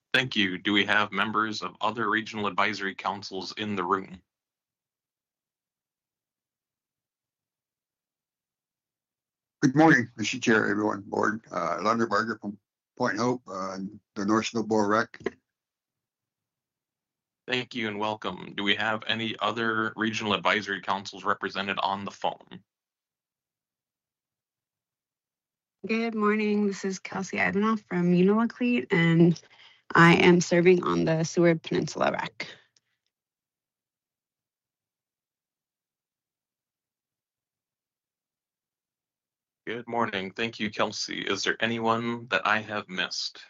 Thank you. Do we have members of other regional advisory councils in the room? Good morning, Mr. Chair, everyone, board. Lunderbarger from Point Hope, the North Snowball Rec. Thank you and welcome. Do we have any other regional advisory councils represented on the phone? Good morning. This is Kelsey Ivanoff from Unilaclete, and I am serving on the Seward Peninsula Rec. Good morning. Thank you, Kelsey. Is there anyone that I have missed?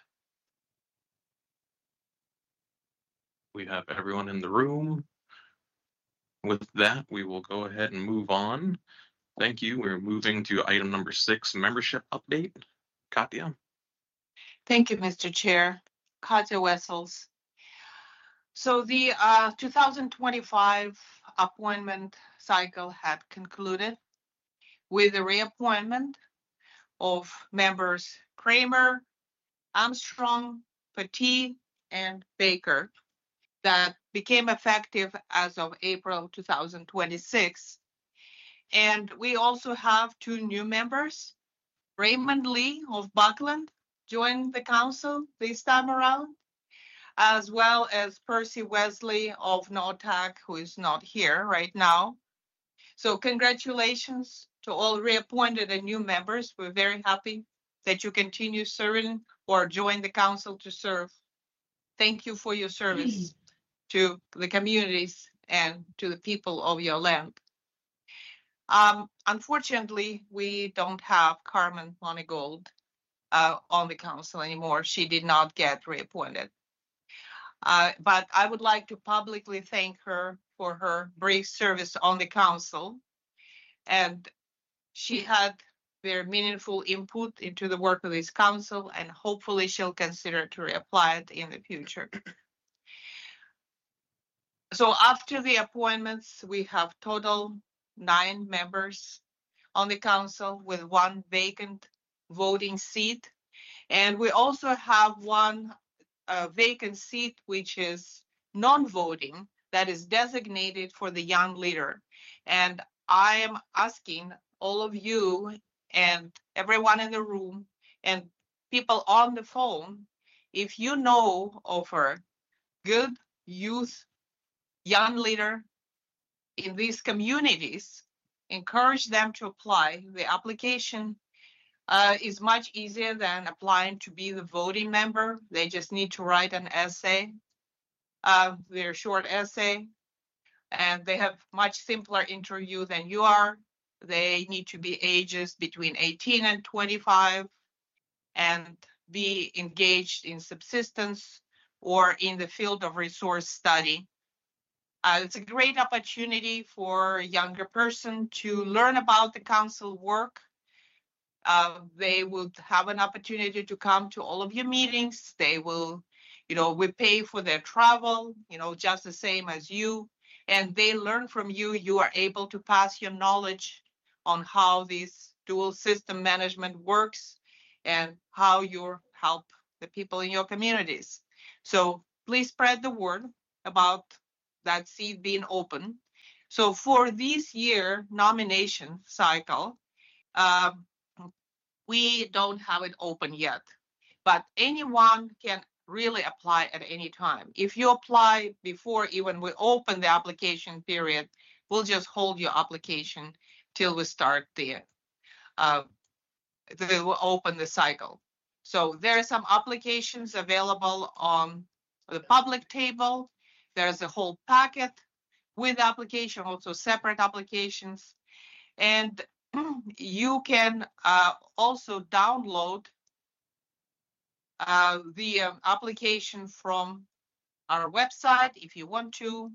We have everyone in the room. With that, we will go ahead and move on. Thank you. We're moving to item number 6, membership update. Katya? Thank you, Mr. Chair. Katya Wessels. So the 2025 appointment cycle had concluded with the reappointment of members Kramer, Armstrong, Petit, and Baker that became effective as of April 2026. And we also have 2 new members. Raymond Lee of Buckland joined the council this time around, as well as Percy Wesley of NOTAC, who is not here right now. So congratulations to all reappointed and new members. We're very happy that you continue serving or join the council to serve. Thank you for your service to the communities and to the people of your land. Unfortunately, we don't have Carmen Monigold on the council anymore. She did not get reappointed. But I would like to publicly thank her for her brief service on the council. And she had very meaningful input into the work of this council, and hopefully she'll consider to reapply it in the future. So after the appointments, we have total 9 members on the council with 1 vacant voting seat. And we also have 1 vacant seat, which is non-voting, that is designated for the young leader. And I am asking all of you and everyone in the room and people on the phone, if you know of a good youth young leader in these communities, encourage them to apply. The application is much easier than applying to be the voting member. They just need to write an essay, their short essay, and they have much simpler interview than you are. They need to be ages between 18 and 25 and be engaged in subsistence or in the field of resource study. It's a great opportunity for a younger person to learn about the council work. They will have an opportunity to come to all of your meetings. They will, we pay for their travel, just the same as you. And they learn from you. You are able to pass your knowledge on how this dual system management works and how you help the people in your communities. So please spread the word about that seat being open. So for this year nomination cycle, we don't have it open yet, but anyone can really apply at any time. If you apply before even we open the application period, we'll just hold your application till we start we'll open the cycle. So there are some applications available on the public table. There's a whole packet with application, also separate applications. And you can also download the application from our website if you want to,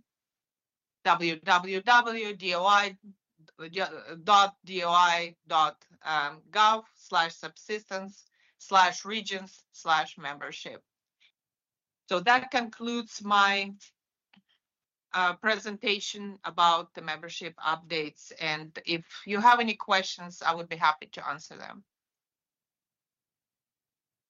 www.doi.gov/subsistence/regions/membership. So that concludes my presentation about the membership updates. And if you have any questions, I would be happy to answer them.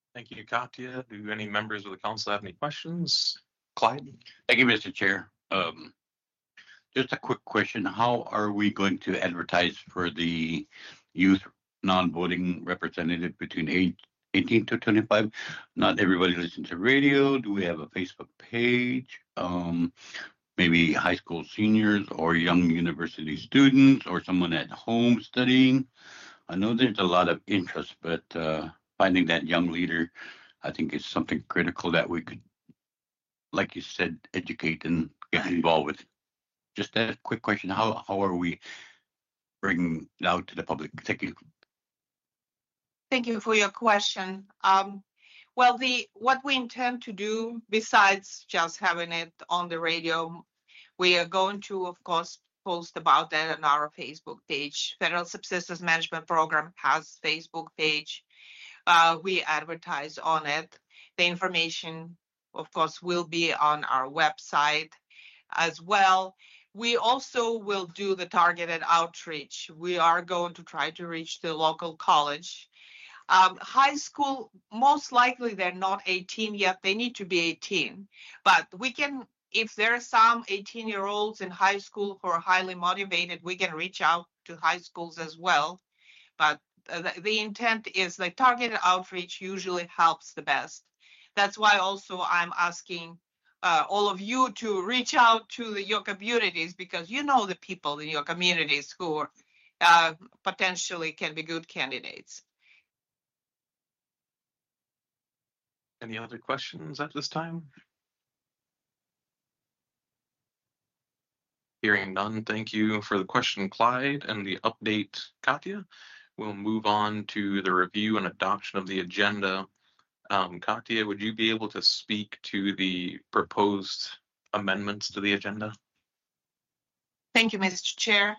Thank you, Katya. Do any members of the council have any questions? Clyde? Thank you, Mr. Chair. Just a quick question. How are we going to advertise for the youth non-voting representative between age 18 to 25? Not everybody listens to radio. Do we have a Facebook page? Maybe high school seniors or young university students or someone at home studying. I know there's a lot of interest, but finding that young leader, I think is something critical that we could, like you said, educate and get involved with. Just a quick question. How are we bringing it out to the public? Thank you. Thank you for your question. Well, what we intend to do, besides just having it on the radio, we are going to, of course, post about that on our Facebook page. Federal Subsistence Management Program has Facebook page. We advertise on it. The information, of course, will be on our website as well. We also will do the targeted outreach. We are going to try to reach the local college. High school, most likely they're not 18 yet. They need to be 18. But we can, if there are some 18-year-olds in high school who are highly motivated, we can reach out to high schools as well. But the intent is the targeted outreach usually helps the best. That's why also I'm asking all of you to reach out to your communities, because you know the people in your communities who potentially can be good candidates. Any other questions at this time? Hearing none, thank you for the question, Clyde, and the update, Katya. We'll move on to the review and adoption of the agenda. Katya, would you be able to speak to the proposed amendments to the agenda? Thank you, Mr. Chair.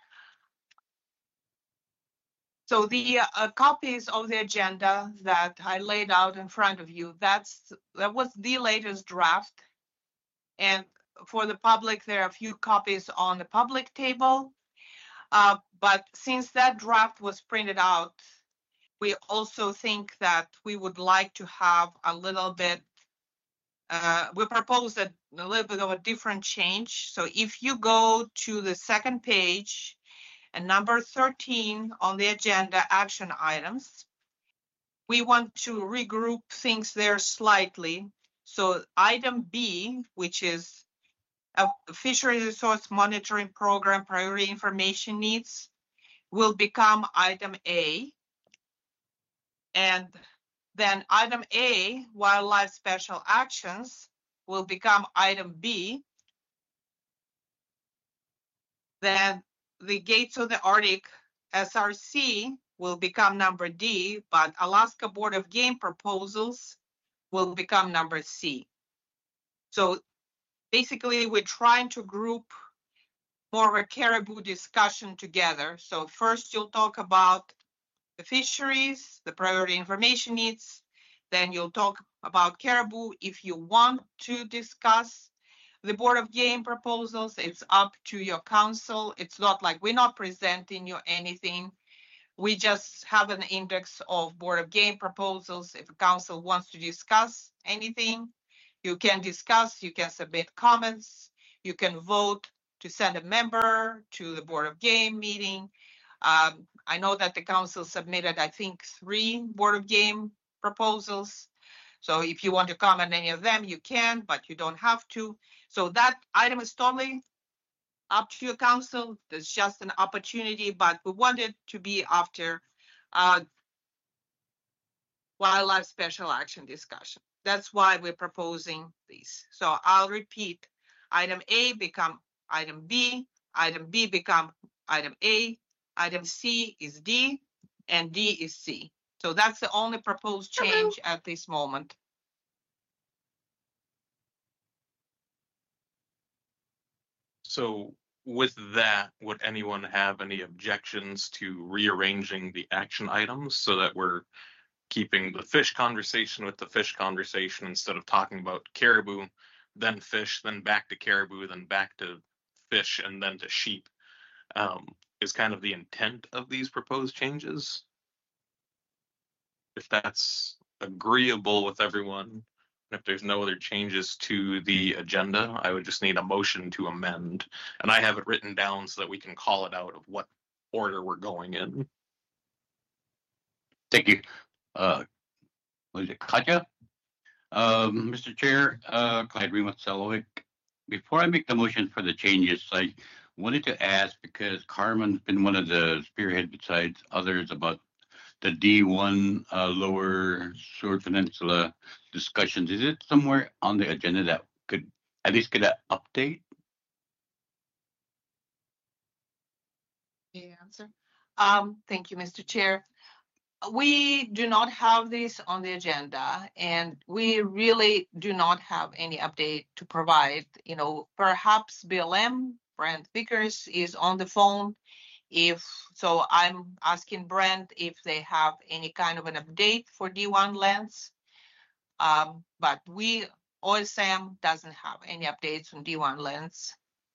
So the copies of the agenda that I laid out in front of you, that was the latest draft. And for the public, there are a few copies on the public table. But since that draft was printed out, we also think that we would like to have a little bit, we propose a little bit of a different change. So if you go to the second page and number 13 on the agenda, action items, we want to regroup things there slightly. So item B, which is a fishery resource monitoring program priority information needs, will become item A. And then item A, wildlife special actions, will become item B. Then the Gates of the Arctic SRC will become number D, but Alaska Board of Game proposals will become number C. So basically, we're trying to group more of a caribou discussion together. So first you'll talk about the fisheries, the priority information needs, then you'll talk about caribou. If you want to discuss the Board of Game proposals, it's up to your council. It's not like we're not presenting you anything. We just have an index of Board of Game proposals. If a council wants to discuss anything, you can discuss, you can submit comments, you can vote to send a member to the Board of Game meeting. I know that the council submitted, I think, 3 Board of Game proposals. So if you want to comment any of them, you can, but you don't have to. So that item is totally up to your council. It's just an opportunity, but we want it to be after wildlife special action discussion. That's why we're proposing these. So I'll repeat, item A become item B become item A, item C is D, and D is C. So that's the only proposed change at this moment. So with that, would anyone have any objections to rearranging the action items so that we're keeping the fish conversation with the fish conversation instead of talking about caribou, then fish, then back to caribou, then back to fish, and then to sheep, is kind of the intent of these proposed changes? If that's agreeable with everyone, if there's no other changes to the agenda, I would just need a motion to amend. And I have it written down so that we can call it out of what order we're going in. Thank you. Was it Katya? Mr. Chair, Clyde Remus-Sellowick. Before I make the motion for the changes, I wanted to ask, because Carmen's been one of the spearhead besides others about the D1 Lower Seward Peninsula discussions. Is it somewhere on the agenda that could at least get an update? The answer. Thank you, Mr. Chair. We do not have this on the agenda, and we really do not have any update to provide. You know, perhaps BLM, Brent Vickers, is on the phone. If so, I'm asking Brent if they have any kind of an update for D1 lands. But OSM doesn't have any updates on D1 lands.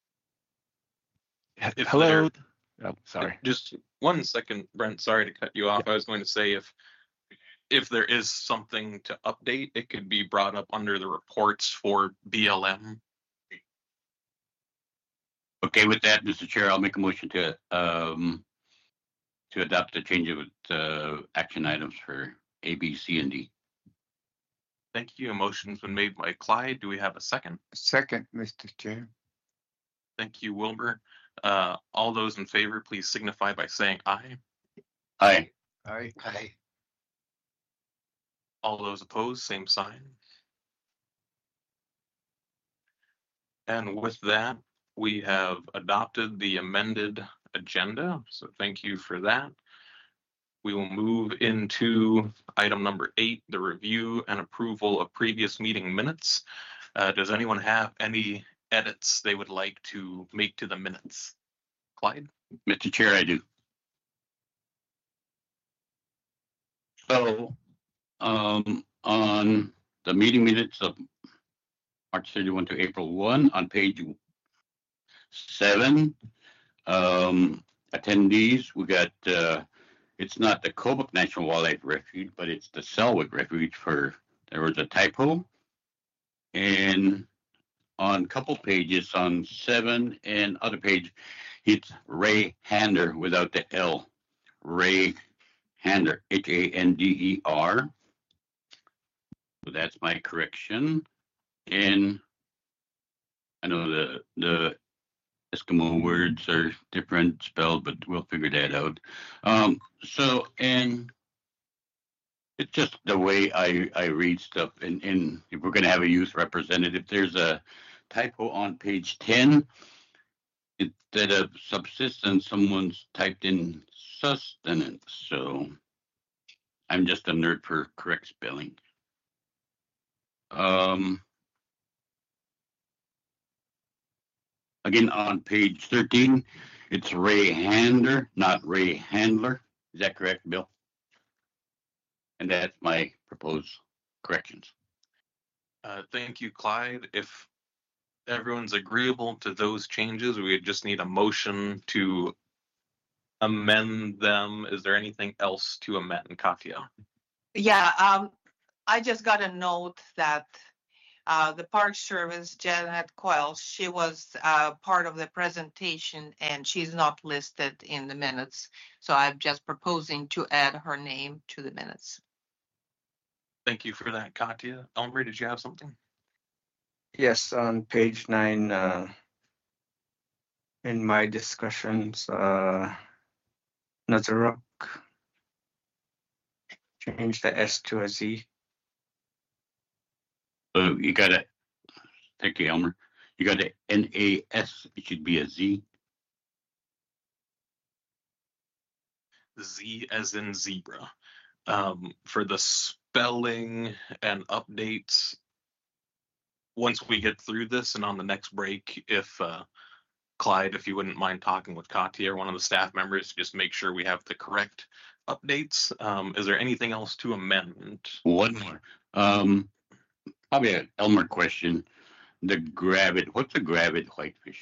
Hello. Oh, sorry. Just 1 second, Brent. Sorry to cut you off. I was going to say if there is something to update, it could be brought up under the reports for BLM. Okay, with that, Mr. Chair, I'll make a motion to adopt the change of action items for A, B, C, and D. Thank you. A motion's been made by Clyde. Do we have a second? Second, Mr. Chair. Thank you, Wilbur. All those in favor, please signify by saying aye. Aye. Aye. Aye. All those opposed, same sign. And with that, we have adopted the amended agenda. So thank you for that. We will move into item number 8, the review and approval of previous meeting minutes. Does anyone have any edits they would like to make to the minutes? Clyde? Mr. Chair, I do. So, on the meeting minutes of March 31 to April 1, on page 7, attendees, we got, it's not the Kobuk National Wildlife Refuge, but it's the Selwyn Refuge. There was a typo. And on a couple pages, on 7 and other page, it's Ray Hander without the L. Ray Hander, Hander. So that's my correction. And I know the Eskimo words are different spelled, but we'll figure that out. And it's just the way I read stuff. And if we're going to have a youth representative, there's a typo on page 10. Instead of subsistence, someone's typed in sustenance. So I'm just a nerd for correct spelling. Again, on page 13, it's Ray Hander, not Ray Handler. Is that correct, Bill? And that's my proposed corrections. Thank you, Clyde. If everyone's agreeable to those changes, we just need a motion to amend them. Is there anything else to amend, Katya? Yeah, I just got a note that the Park Service, Janet Coyle, she was part of the presentation and she's not listed in the minutes. So I'm just proposing to add her name to the minutes. Thank you for that, Katya. Elmer, did you have something? Yes, on page 9, in my discussions, Nazaruk, change the S to a Z. So you got to, thank you, Elmer. You got to NAS, it should be a Z. Z as in zebra. For the spelling and updates, once we get through this and on the next break, if Clyde, if you wouldn't mind talking with Katya or one of the staff members, just make sure we have the correct updates. Is there anything else to amend? One more. Probably an Elmer question. The gravid, what's a gravid whitefish?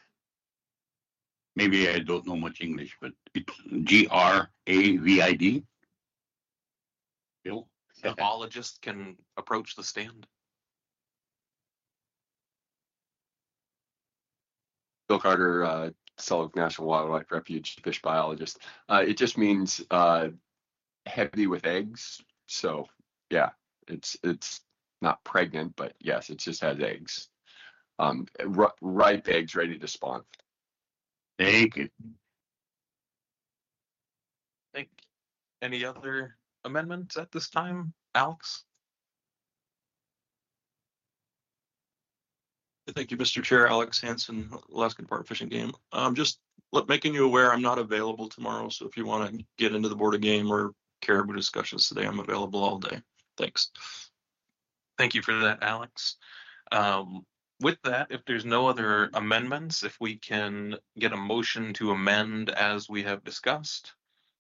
Maybe I don't know much English, but it's GRAVID. Bill? the ologist can approach the stand. Bill Carter, Sullivan National Wildlife Refuge fish biologist. It just means heavy with eggs. So yeah, it's not pregnant, but yes, it just has eggs. Ripe eggs ready to spawn. Thank you. Any other amendments at this time, Alex? Thank you, Mr. Chair. Alex Hansen, Alaska Department of Fish and Game. Just making you aware I'm not available tomorrow, so if you want to get into the Board of Game or caribou discussions today, I'm available all day. Thanks. Thank you for that, Alex. With that, if there's no other amendments, if we can get a motion to amend as we have discussed.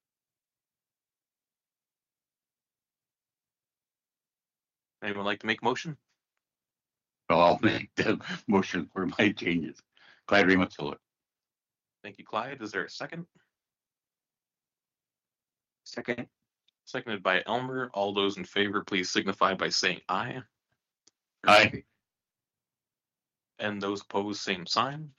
Anyone like to make a motion? So I'll make the motion for my changes. Clyde Raymond-Siller. Thank you, Clyde. Is there a second? Second. Seconded by Elmer. All those in favor, please signify by saying aye. Aye. And those opposed, same sign.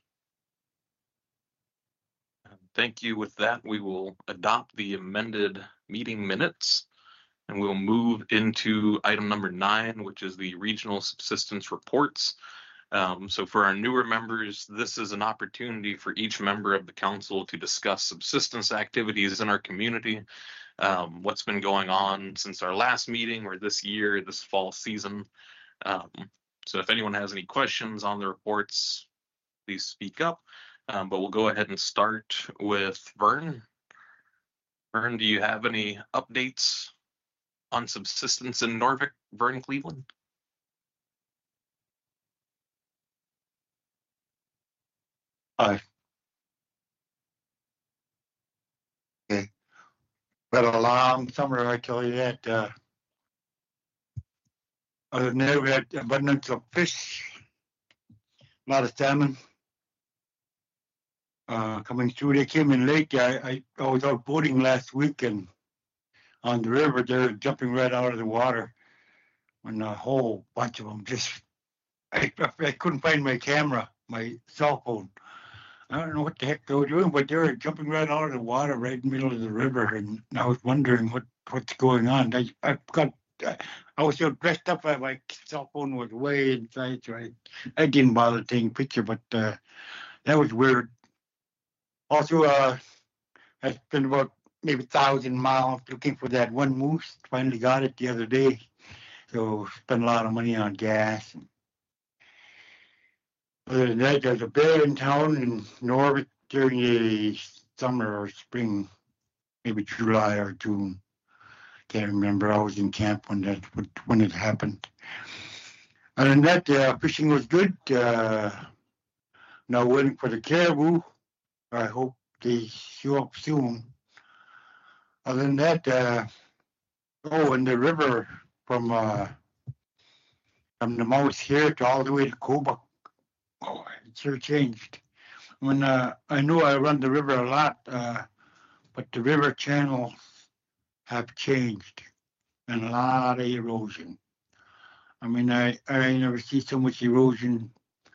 Thank you. With that, we will adopt the amended meeting minutes, and we'll move into item number 9, which is the regional subsistence reports. So for our newer members, this is an opportunity for each member of the council to discuss subsistence activities in our community, what's been going on since our last meeting or this year, this fall season. So if anyone has any questions on the reports, please speak up. But we'll go ahead and start with Vern. Vern, do you have any updates on subsistence in Norvik, Vern Cleveland? Hi. Okay. Been a long summer, I tell you that. Other than that, we had abundance of fish, a lot of salmon coming through. They came in late. I was out boating last week and on the river. They're jumping right out of the water, and a whole bunch of them. I couldn't find my camera, my cell phone. I don't know what the heck they were doing, but they were jumping right out of the water right in the middle of the river, and I was wondering what's going on. I was so dressed up, my cell phone was way inside, so I didn't bother taking a picture, but that was weird. Also, I spent about maybe 1,000 miles looking for that one moose. Finally got it the other day, so spent a lot of money on gas. Other than that, there's a bear in town in Norvik during the summer or spring, maybe July or June. Can't remember. I was in camp when it happened. Other than that, fishing was good. Now waiting for the caribou. I hope they show up soon. Other than that, and the river from the mouth here to all the way to Kobuk. Oh, it sure changed. When I know I run the river a lot, but the river channels have changed and a lot of erosion. I mean, I never see so much erosion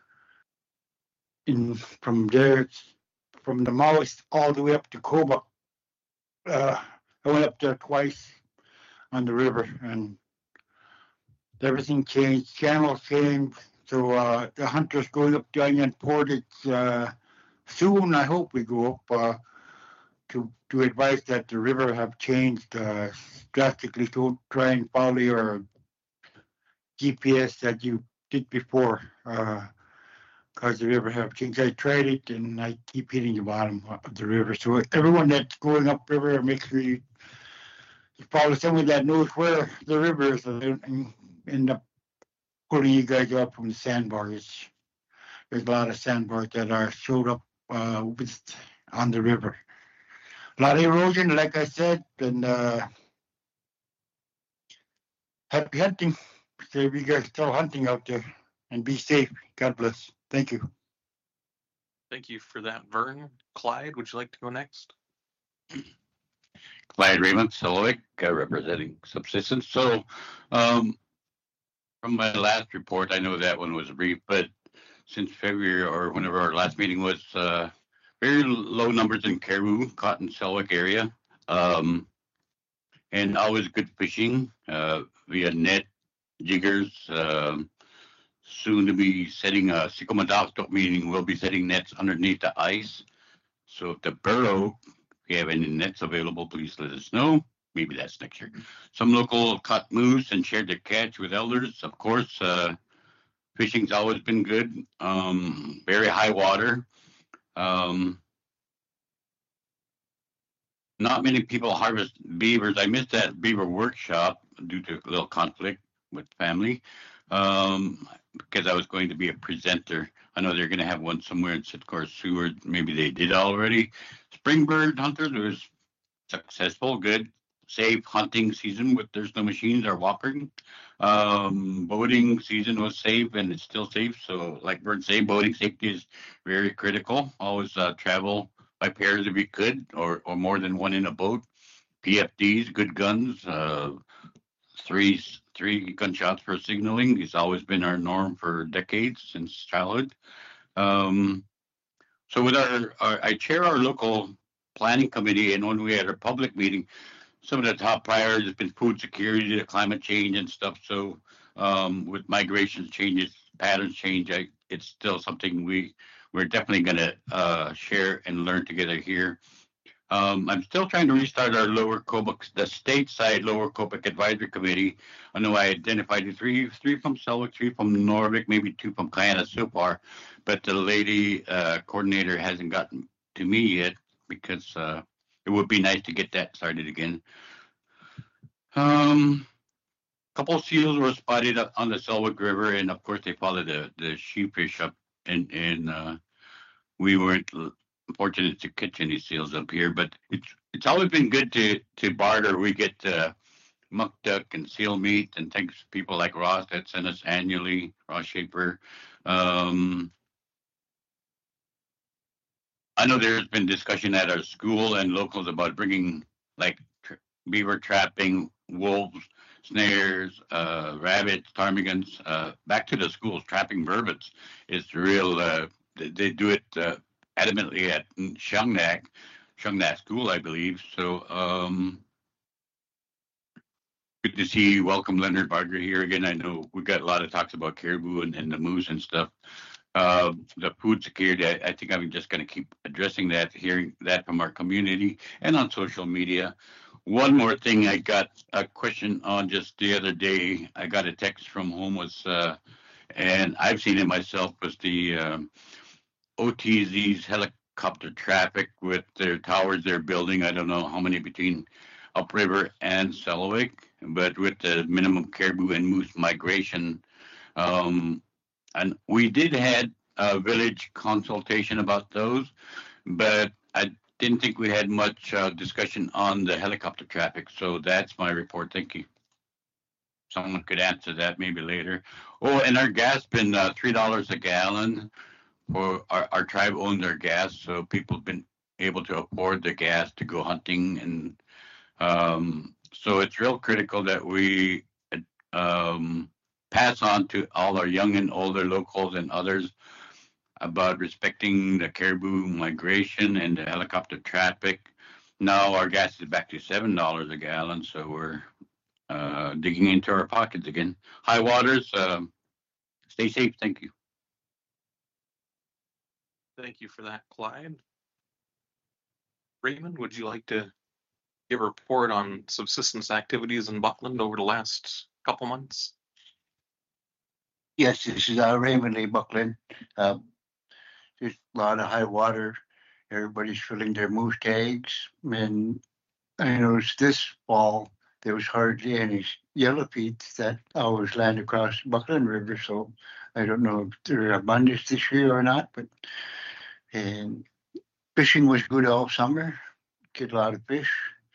from there, from the mouth all the way up to Kobuk. I went up there twice on the river, and everything changed. Channels changed. So the hunters going up the Onion Portage soon. I hope we go up to advise that the river have changed drastically. Don't try and follow your GPS that you did before, because the river have changed. I tried it and I keep hitting the bottom of the river. So everyone that's going up river, make sure you follow someone that knows where the river is and end up pulling you guys up from the sandbars. There's a lot of sandbars that are showed up on the river. A lot of erosion, like I said, and happy hunting. So if you guys still hunting out there, and be safe. God bless. Thank you. Thank you for that, Vern. Clyde, would you like to go next? Clyde Raymond, Silowick, representing Subsistence. So, from my last report, I know that one was brief, but since February or whenever our last meeting was, very low numbers in Caribou, Cotton, Selwick area, and always good fishing via net, jiggers. Soon to be setting a Sikomadoptok, meaning we'll be setting nets underneath the ice. So if the Burrow, if you have any nets available, please let us know. Maybe that's next year. Some local caught moose and shared their catch with elders. Of course, fishing's always been good. Very high water. Not many people harvest beavers. I missed that beaver workshop due to a little conflict with family, because I was going to be a presenter. I know they're going to have one somewhere in Sitcor Seward. Maybe they did already. Springbird hunters was successful, good, safe hunting season with there's no machines or walking. Boating season was safe and it's still safe. So like Bird say, boating safety is very critical. Always travel by pairs if you could, or more than one in a boat. PFDs, good guns, three gunshots for signaling. It's always been our norm for decades since childhood. So with I chair our local planning committee, and when we had our public meeting, some of the top priorities have been food security, the climate change and stuff. So with migration changes, patterns change, it's still something we're definitely going to share and learn together here. I'm still trying to restart our Lower Kobuk, the stateside Lower Kobuk Advisory Committee. I know I identified three from Selwick, 3 from Norvik, maybe 2 from Kayana so far, but the lady coordinator hasn't gotten to me yet because it would be nice to get that started again. Couple of seals were spotted on the Selwick River, and of course they followed the sheepfish up, and we weren't fortunate to catch any seals up here, but it's always been good to barter. We get muck duck and seal meat, and thanks to people like Ross that send us annually, Ross Schaefer. I know there's been discussion at our school and locals about bringing like beaver trapping, wolves, snares, rabbits, ptarmigans back to the schools. Trapping vervets is real. They do it adamantly at Shungnak School, I believe. So good to see you. Welcome, Leonard Barger, here again. I know we got a lot of talks about caribou and the moose and stuff. The food security, I think I'm just going to keep addressing that, hearing that from our community and on social media. One more thing I got a question on just the other day. I got a text from Homeless, and I've seen it myself, was the OTZ's helicopter traffic with their towers they're building. I don't know how many between upriver and Selwick, but with the minimum caribou and moose migration. And we did had a village consultation about those, but I didn't think we had much discussion on the helicopter traffic. So that's my report. Thank you. Someone could answer that maybe later. Oh, and our gas been $3 a gallon. For our tribe owns their gas, so people have been able to afford the gas to go hunting, and so it's real critical that we pass on to all our young and older locals and others about respecting the caribou migration and the helicopter traffic. Now our gas is back to $7 a gallon, so we're digging into our pockets again. High waters, stay safe. Thank you. Thank you for that, Clyde. Raymond, would you like to give a report on subsistence activities in Buckland over the last couple months? Yes, this is Raymond Lee Buckland. There's a lot of high water. Everybody's filling their moose tags. And I noticed this fall there was hardly any yellowfeet that always land across the Buckland River. So I don't know if there's abundance this year or not, but and fishing was good all summer. Get a lot of fish.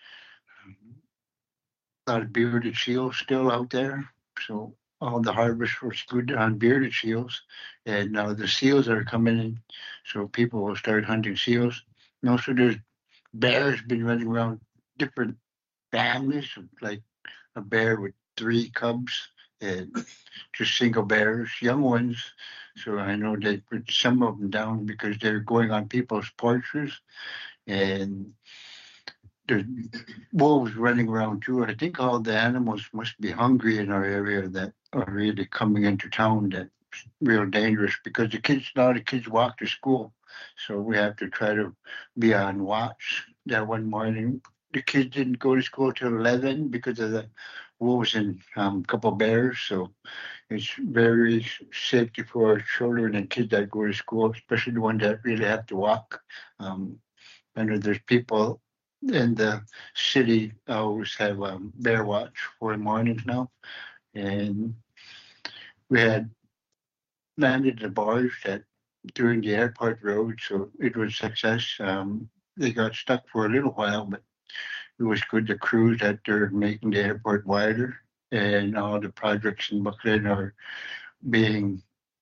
A lot of bearded seals still out there. So all the harvest was good on bearded seals. And now the seals are coming in, so people will start hunting seals. And also there's bears been running around different families, like a bear with 3 cubs and just single bears, young ones. So I know they put some of them down because they're going on people's porches, and there's wolves running around too. I think all the animals must be hungry in our area that are really coming into town. That's real dangerous because the kids walk to school, so we have to try to be on watch. That one morning, the kids didn't go to school till 11 because of the wolves and a couple bears. So it's very safety for our children and kids that go to school, especially the ones that really have to walk. I know there's people in the city always have bear watch for the mornings now, and we had landed the bars that during the airport road, so it was success. They got stuck for a little while, but it was good. The crews that they're making the airport wider, and all the projects in Brooklyn are being,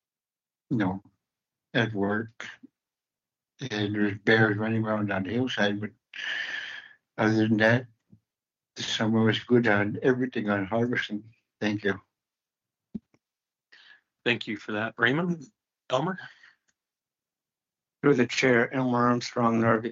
at work. And there's bears running around on the hillside, but other than that, the summer was good on everything on harvesting. Thank you. Thank you for that, Raymond. Elmer? Through the chair, Elmer Armstrong, Narvik.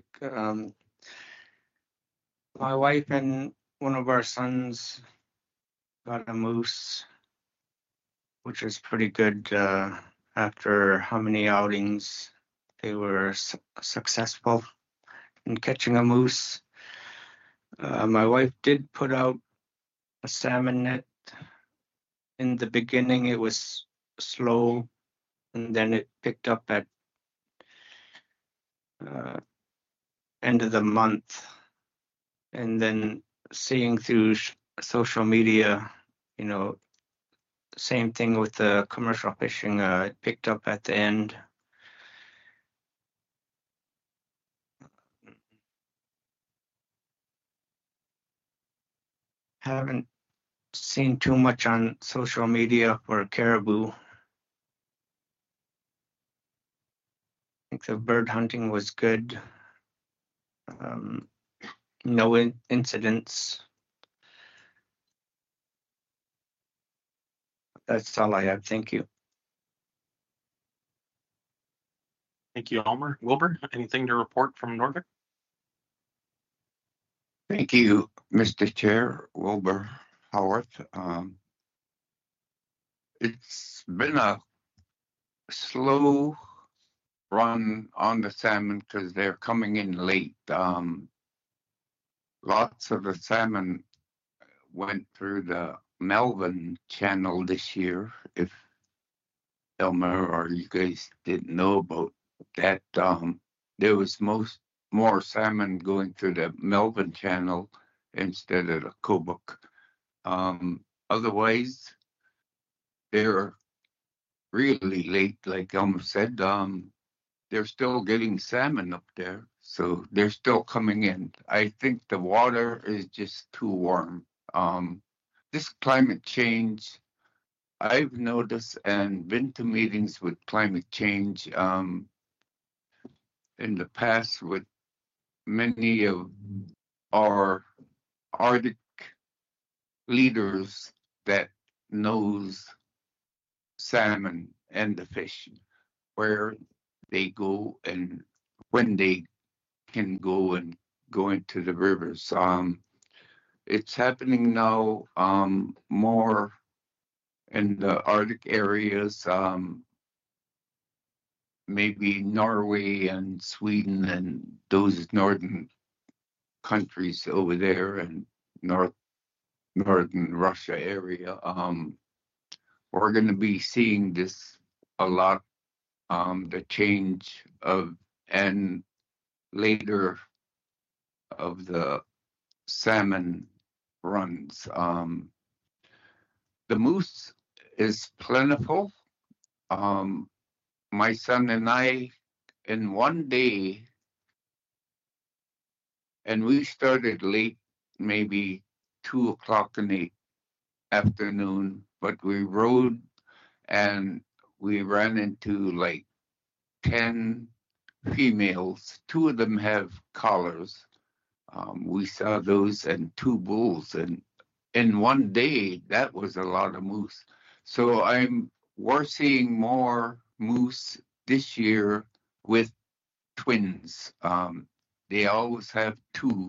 My wife and one of our sons got a moose, which is pretty good. After how many outings, they were successful in catching a moose. My wife did put out a salmon net. In the beginning, it was slow, and then it picked up at end of the month. And then seeing through social media, same thing with the commercial fishing, it picked up at the end. Haven't seen too much on social media for caribou. I think the bird hunting was good. No incidents. That's all I have. Thank you. Thank you, Elmer. Wilbur, anything to report from Norfolk? Thank you, Mr. Chair, Wilbur Howard. It's been a slow run on the salmon because they're coming in late. Lots of the salmon went through the Melvin Channel this year. If Elmer or you guys didn't know about that, there was more salmon going through the Melvin Channel instead of the Kobuk. Otherwise, they're really late, like Elmer said. They're still getting salmon up there, so they're still coming in. I think the water is just too warm. This climate change, I've noticed and been to meetings with climate change in the past with many of our Arctic leaders that knows salmon and the fish, where they go and when they can go and go into the rivers. It's happening now more in the Arctic areas, maybe Norway and Sweden and those northern countries over there and northern Russia area. We're going to be seeing this a lot, the change of and later of the salmon runs. The moose is plentiful. My son and I, in one day, and we started late, maybe 2:00 in the afternoon, but we rode and we ran into like 10 females. 2 of them have collars. We saw those and 2 bulls, and in one day, that was a lot of moose. So we're seeing more moose this year with twins. They always have 2.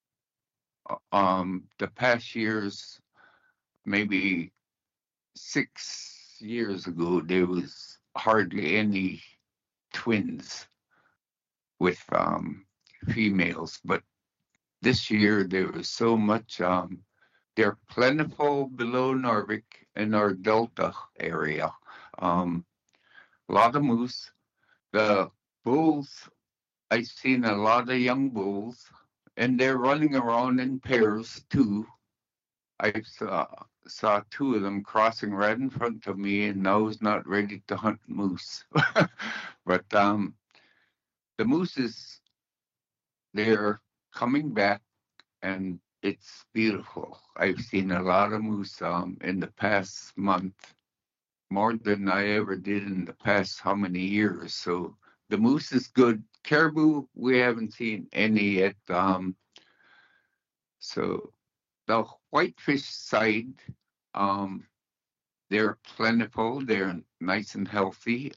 The past years, maybe 6 years ago, there was hardly any twins with females, but this year there was so much. They're plentiful below Narvik in our Delta area. A lot of moose. The bulls, I've seen a lot of young bulls, and they're running around in pairs too. I saw 2 of them crossing right in front of me, and I was not ready to hunt moose. But the mooses, they're coming back, and it's beautiful. I've seen a lot of moose in the past month, more than I ever did in the past how many years. So the moose is good. Caribou, we haven't seen any yet. So the whitefish side, they're plentiful. They're nice and healthy.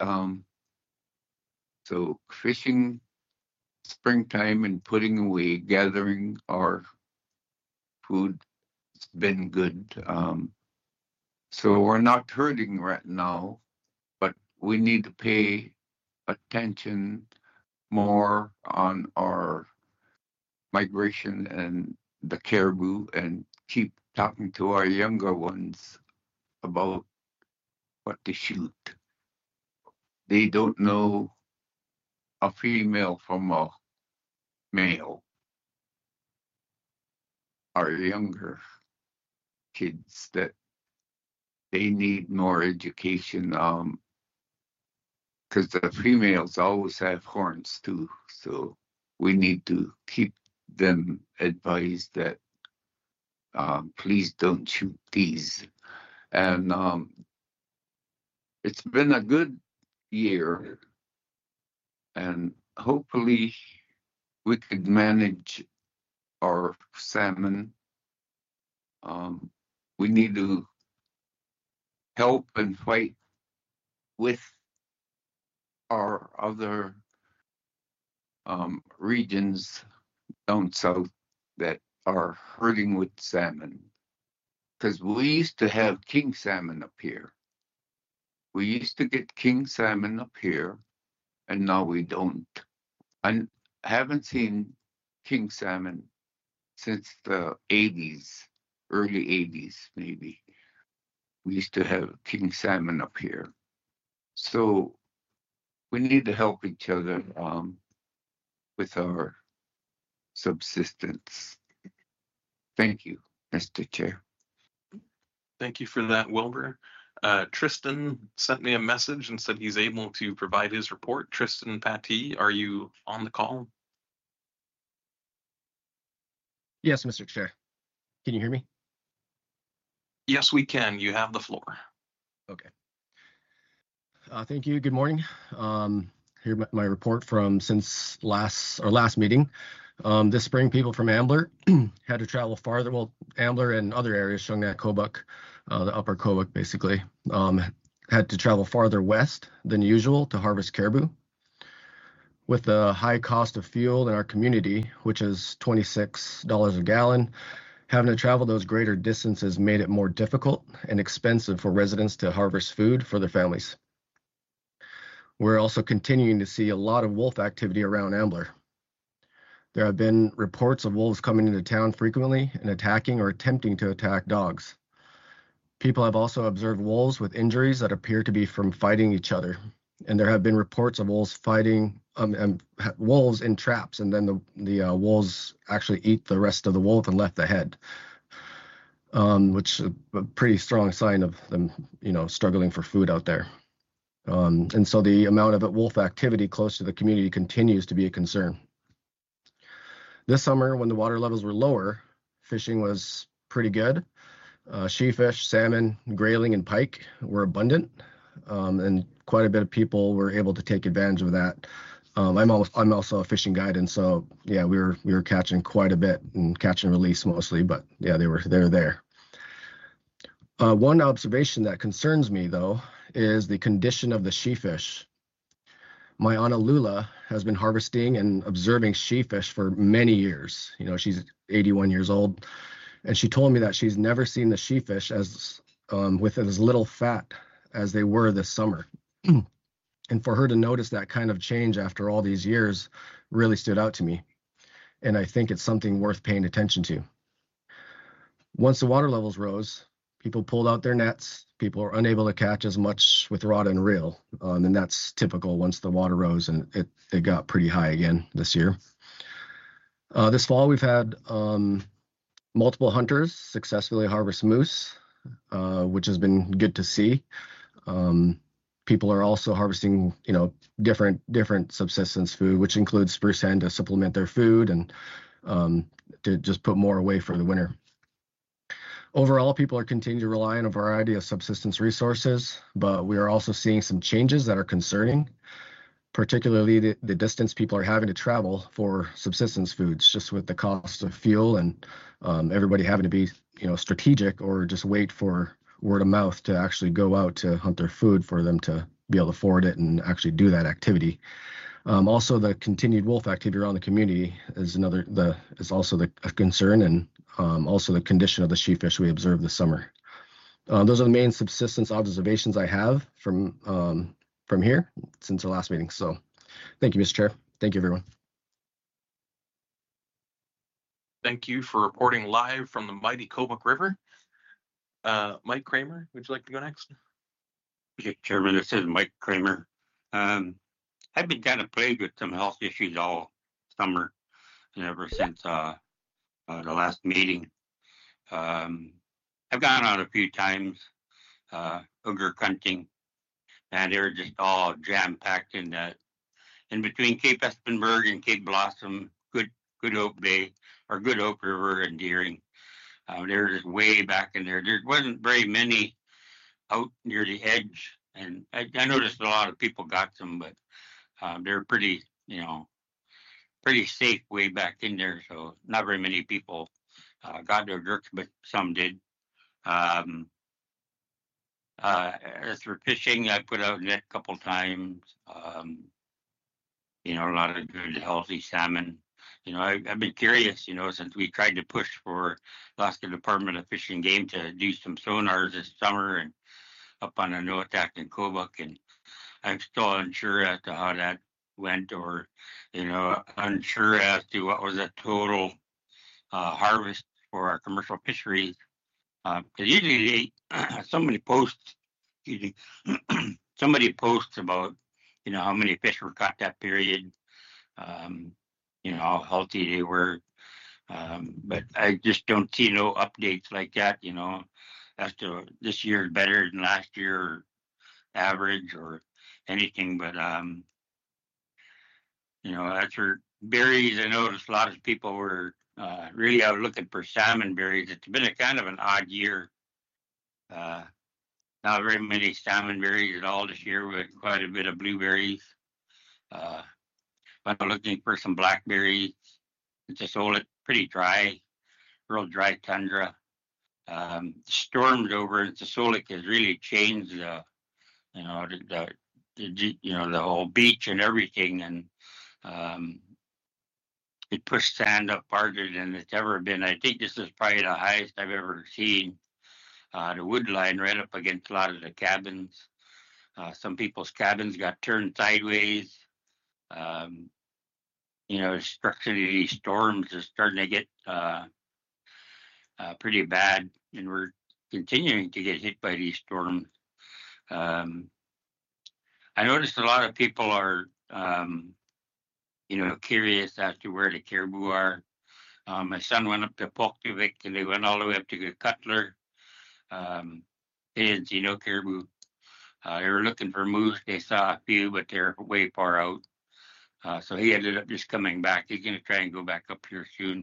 So fishing springtime and putting away, gathering our food, it's been good. So we're not hurting right now, but we need to pay attention more on our migration and the caribou, and keep talking to our younger ones about what to shoot. They don't know a female from a male. Our younger kids, that they need more education, because the females always have horns too. So we need to keep them advised that please don't shoot these. And it's been a good year, and hopefully we could manage our salmon. We need to help and fight with our other regions down south that are hurting with salmon, because we used to have king salmon up here. We used to get king salmon up here, and now we don't. I haven't seen king salmon since the 80s, early 80s maybe. We used to have king salmon up here. So we need to help each other with our subsistence. Thank you, Mr. Chair. Thank you for that, Wilbur. Tristan sent me a message and said he's able to provide his report. Tristan Pattee, are you on the call? Yes, Mr. Chair. Can you hear me? Yes, we can. You have the floor. Okay. Thank you. Good morning. Here my report from since last meeting. This spring, people from Ambler had to travel farther. Well, Ambler and other areas, Shungnak, Kobuk, the upper Kobuk basically, had to travel farther west than usual to harvest caribou. With the high cost of fuel in our community, which is $26 a gallon, having to travel those greater distances made it more difficult and expensive for residents to harvest food for their families. We're also continuing to see a lot of wolf activity around Ambler. There have been reports of wolves coming into town frequently and attacking or attempting to attack dogs. People have also observed wolves with injuries that appear to be from fighting each other. And there have been reports of wolves fighting wolves in traps, and then the wolves actually eat the rest of the wolf and left the head, which is a pretty strong sign of them, struggling for food out there. And so the amount of wolf activity close to the community continues to be a concern. This summer, when the water levels were lower, fishing was pretty good. Sheefish, salmon, grayling, and pike were abundant, and quite a bit of people were able to take advantage of that I'm also a fishing guide, and so yeah, we were catching quite a bit and catch and release mostly, but yeah, they were there. One observation that concerns me though is the condition of the sheefish. My Aunt Lula has been harvesting and observing sheefish for many years. You know, she's 81 years old, and she told me that she's never seen the sheefish as with as little fat as they were this summer. And for her to notice that kind of change after all these years really stood out to me. And I think it's something worth paying attention to. Once the water levels rose, people pulled out their nets. People were unable to catch as much with rod and reel. And that's typical once the water rose, and it got pretty high again this year. This fall, we've had multiple hunters successfully harvest moose, which has been good to see. People are also harvesting, you know, different subsistence food, which includes spruce hen to supplement their food and to just put more away for the winter. Overall, people are continuing to rely on a variety of subsistence resources, but we are also seeing some changes that are concerning, particularly the distance people are having to travel for subsistence foods, just with the cost of fuel and everybody having to be, you know, strategic or just wait for word of mouth to actually go out to hunt their food for them to be able to afford it and actually do that activity. Also, the continued wolf activity around the community is also a concern, and also the condition of the sheefish we observed this summer. Those are the main subsistence observations I have from here since our last meeting. So thank you, Mr. Chair. Thank you, everyone. Thank you for reporting live from the mighty Coboq River. Mike Kramer, would you like to go next? Mr. Chairman, this is Mike Kramer. I've been kind of plagued with some health issues all summer and ever since the last meeting. I've gone out a few times, ogre hunting, and they're just all jam-packed in between Cape Espenberg and Cape Blossom, Good Hope Bay, or Good Hope River and Deering. They're just way back in there. There wasn't very many out near the edge, and I noticed a lot of people got some, but they're pretty safe way back in there. So not very many people got their jerks, but some did. As for fishing, I put out a net a couple times. A lot of good, healthy salmon. I've been curious, since we tried to push for Alaska Department of Fish and Game to do some sonars this summer and up on the Noatak and Coboq, and I'm still unsure as to how that went, or, unsure as to what was the total harvest for our commercial fisheries. Because usually somebody posts about, how many fish were caught that period, how healthy they were. But I just don't see no updates like that, as to this year is better than last year or average or anything. But, as for berries, I noticed a lot of people were really out looking for salmon berries. It's been a kind of an odd year. Not very many salmon berries at all this year, with quite a bit of blueberries. I'm looking for some blackberries. It's just all pretty dry, real dry tundra. Storms over in Sasolic has really changed the whole beach and everything, and it pushed sand up farther than it's ever been. I think this is probably the highest I've ever seen. The wood line right up against a lot of the cabins. Some people's cabins got turned sideways. Structurally, these storms are starting to get pretty bad, and we're continuing to get hit by these storms. I noticed a lot of people are, curious as to where the caribou are. My son went up to Poktovik, and they went all the way up to Cutler. They didn't see no caribou. They were looking for moose. They saw a few, but they're way far out. So he ended up just coming back. He's going to try and go back up here soon.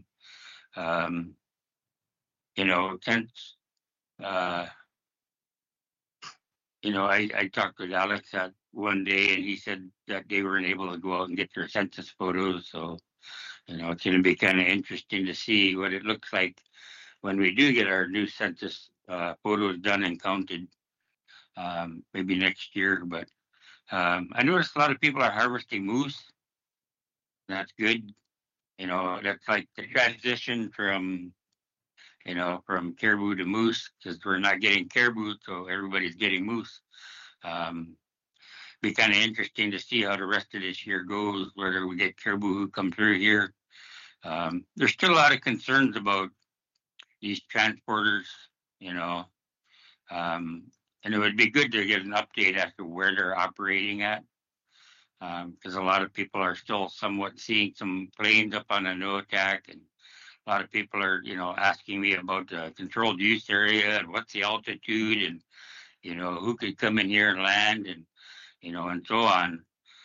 Since, I talked with Alex that one day, and he said that they weren't able to go out and get their census photos. So, it's going to be kind of interesting to see what it looks like when we do get our new census photos done and counted, maybe next year. But I noticed a lot of people are harvesting moose. That's good. That's like the transition from caribou to moose, because we're not getting caribou, so everybody's getting moose. Be kind of interesting to see how the rest of this year goes, whether we get caribou who come through here. There's still a lot of concerns about these transporters, and it would be good to get an update as to where they're operating at, because a lot of people are still somewhat seeing some planes up on the Noatak, and a lot of people are, asking me about the controlled use area and what's the altitude, and who could come in here and land, and and so on.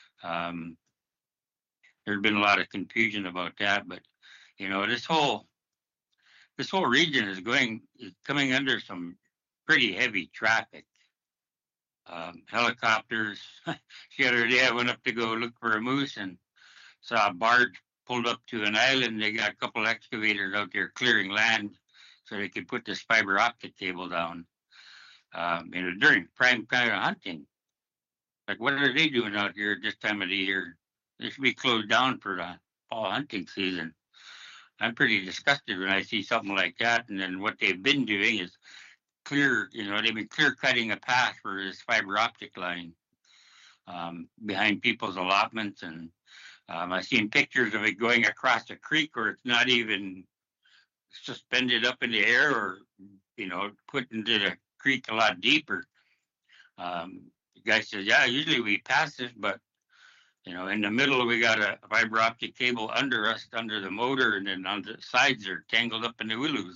There's been a lot of confusion about that, but this whole region is coming under some pretty heavy traffic. Helicopters. The other day I went up to go look for a moose and saw a barge pulled up to an island. They got a couple excavators out there clearing land so they could put this fiber optic cable down. During prime time of hunting. Like, what are they doing out here at this time of the year? They should be closed down for the fall hunting season. I'm pretty disgusted when I see something like that. And then what they've been doing is they've been clear cutting a path for this fiber optic line behind people's allotments. And I've seen pictures of it going across a creek where it's not even suspended up in the air, or, put into the creek a lot deeper. The guy says, yeah, usually we pass this, but in the middle we got a fiber optic cable under us, under the motor, and then on the sides are tangled up in the willows.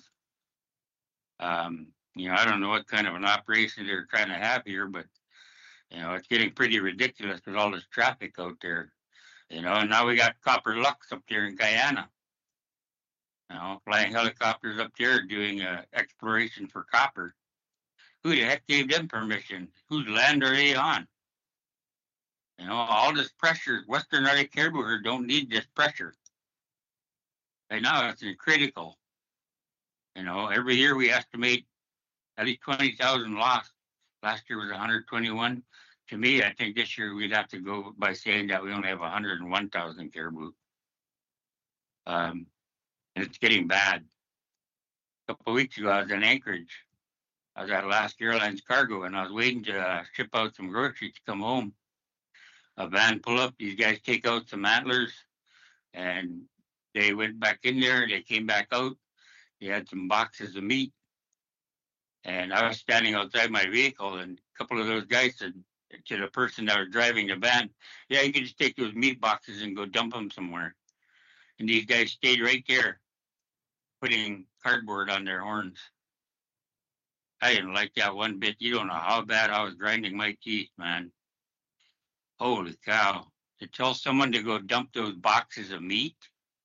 I don't know what kind of an operation they're trying to have here, but it's getting pretty ridiculous with all this traffic out there. And now we got Copper Lux up there in Guyana. Flying helicopters up there doing exploration for copper. Who the heck gave them permission? Whose land are they on? All this pressure, Western Arctic caribou herd don't need this pressure. Right now, it's critical. Every year we estimate at least 20,000 lost. Last year was 121. To me, I think this year we'd have to go by saying that we only have 101,000 caribou. And it's getting bad. A couple of weeks ago, I was in Anchorage. I was at Alaska Airlines Cargo, and I was waiting to ship out some groceries to come home. A van pull up, these guys take out some antlers, and they went back in there, they came back out, they had some boxes of meat, and I was standing outside my vehicle, and a couple of those guys said to the person that was driving the van, yeah, you can just take those meat boxes and go dump them somewhere. And these guys stayed right there, putting cardboard on their horns. I didn't like that one bit. You don't know how bad I was grinding my teeth, man. Holy cow. To tell someone to go dump those boxes of meat?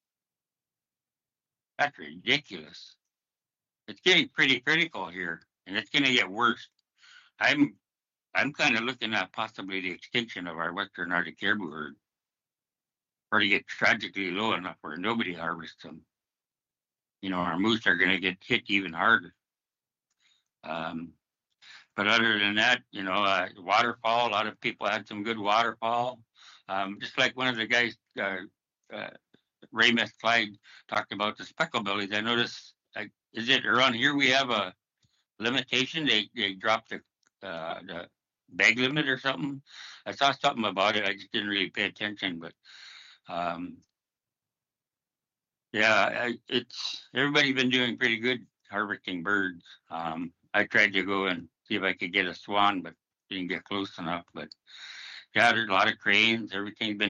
That's ridiculous. It's getting pretty critical here, and it's going to get worse. I'm kind of looking at possibly the extinction of our Western Arctic caribou herd, or to get tragically low enough where nobody harvests them. Our moose are going to get hit even harder. But other than that, waterfall, a lot of people had some good waterfall. Just like one of the guys, Ray Meth Clyde, talked about the speckle bellies. I noticed, is it around here we have a limitation? They dropped the bag limit or something. I saw something about it. I just didn't really pay attention, but it's everybody's been doing pretty good harvesting birds. I tried to go and see if I could get a swan, but didn't get close enough. But yeah, there's a lot of cranes. Everything's been